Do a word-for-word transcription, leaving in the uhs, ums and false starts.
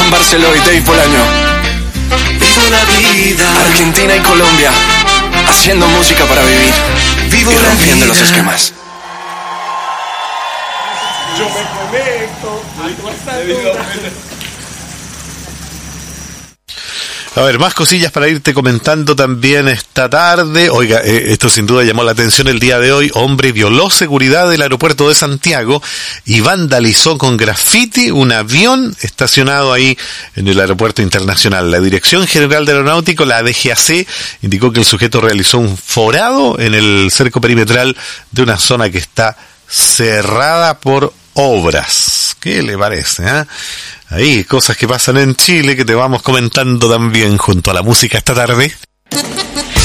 Iván Barceló y Dave Bolaño. Vivo la vida. Argentina y Colombia, haciendo música para vivir. Vivo y la rompiendo vida. los esquemas. Yo me conecto a tu estatura. A ver, más cosillas para irte comentando también esta tarde. Oiga, eh, esto sin duda llamó la atención el día de hoy. Hombre violó seguridad del aeropuerto de Santiago y vandalizó con grafiti un avión estacionado ahí en el aeropuerto internacional. La Dirección General de Aeronáutico, la D G A C, indicó que el sujeto realizó un forado en el cerco perimetral de una zona que está cerrada por obras. ¿Qué le parece? ¿Eh? Ahí, cosas que pasan en Chile que te vamos comentando también junto a la música esta tarde.